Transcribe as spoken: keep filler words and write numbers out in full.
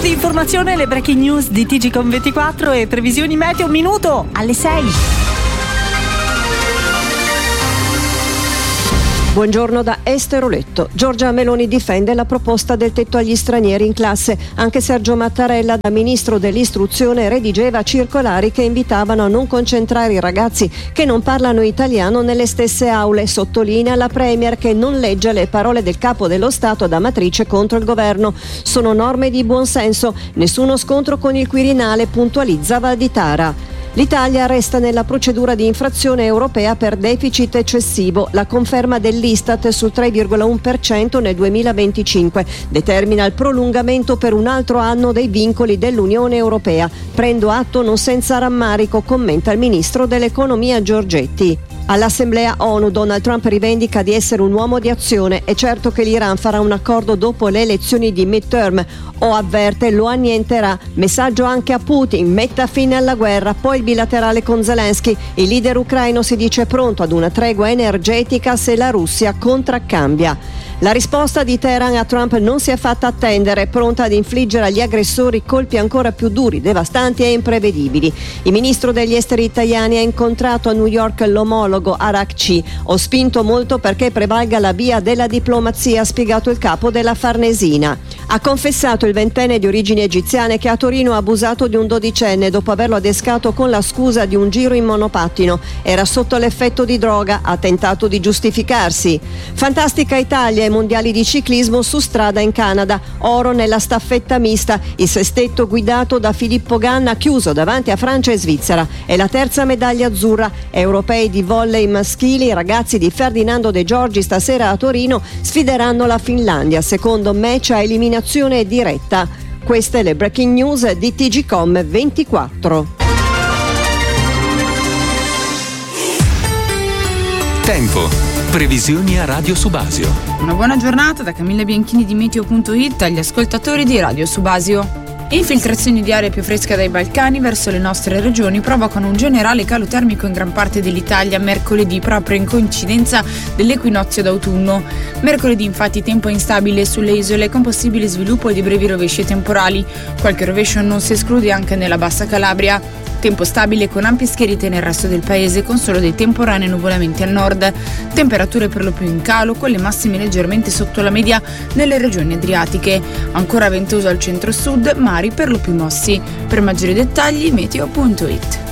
di informazione, le breaking news di T G Com ventiquattro e previsioni meteo un minuto alle sei. Buongiorno da Estero Letto. Giorgia Meloni difende la proposta del tetto agli stranieri in classe. Anche Sergio Mattarella, da ministro dell'istruzione, redigeva circolari che invitavano a non concentrare i ragazzi che non parlano italiano nelle stesse aule. Sottolinea la Premier che non legge le parole del capo dello Stato da matrice contro il governo. Sono norme di buonsenso. Nessuno scontro con il Quirinale, puntualizza Valditara. L'Italia resta nella procedura di infrazione europea per deficit eccessivo. La conferma dell'Istat sul tre virgola uno per cento nel duemilaventicinque determina il prolungamento per un altro anno dei vincoli dell'Unione Europea. Prendo atto non senza rammarico, commenta il ministro dell'economia Giorgetti. All'Assemblea ONU Donald Trump rivendica di essere un uomo di azione. È certo che l'Iran farà un accordo dopo le elezioni di midterm, o avverte lo annienterà. Messaggio anche a Putin: metta fine alla guerra. Poi il bilaterale con Zelensky. Il leader ucraino si dice pronto ad una tregua energetica se la Russia contraccambia. La risposta di Teheran a Trump non si è fatta attendere, pronta ad infliggere agli aggressori colpi ancora più duri, devastanti e imprevedibili. Il ministro degli esteri italiani ha incontrato a New York l'omologo Arakci. Ho spinto molto perché prevalga la via della diplomazia, ha spiegato il capo della Farnesina. Ha confessato il ventenne di origini egiziane che a Torino ha abusato di un dodicenne dopo averlo adescato con la scusa di un giro in monopattino. Era sotto l'effetto di droga, ha tentato di giustificarsi. Fantastica Italia ai mondiali di ciclismo su strada in Canada. Oro nella staffetta mista. Il sestetto guidato da Filippo Ganna chiuso davanti a Francia e Svizzera. È la terza medaglia azzurra. Europei di volley maschili, i ragazzi di Ferdinando De Giorgi stasera a Torino sfideranno la Finlandia. Secondo match a eliminazione diretta. Queste le breaking news di T G Com ventiquattro. Tempo. Previsioni a Radio Subasio. Una buona giornata da Camilla Bianchini di Meteo punto it agli ascoltatori di Radio Subasio. Infiltrazioni di aria più fresca dai Balcani verso le nostre regioni provocano un generale calo termico in gran parte dell'Italia mercoledì, proprio in coincidenza dell'equinozio d'autunno. Mercoledì infatti tempo instabile sulle isole con possibile sviluppo di brevi rovesci temporali. Qualche rovescio non si esclude anche nella Bassa Calabria. Tempo stabile con ampie schiarite nel resto del paese con solo dei temporanei nuvolamenti al nord. Temperature per lo più in calo con le massime leggermente sotto la media nelle regioni adriatiche. Ancora ventoso al centro-sud, mari per lo più mossi. Per maggiori dettagli meteo punto it.